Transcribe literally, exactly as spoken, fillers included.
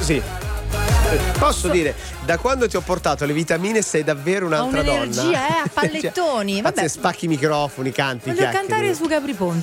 Sì. Posso dire, da quando ti ho portato le vitamine sei davvero un'altra Ho un'energia, donna. eh, a pallettoni. Cioè, Vabbè, spacchi i microfoni, canti, voglio chiacchieri. cantare su Capri Ponte.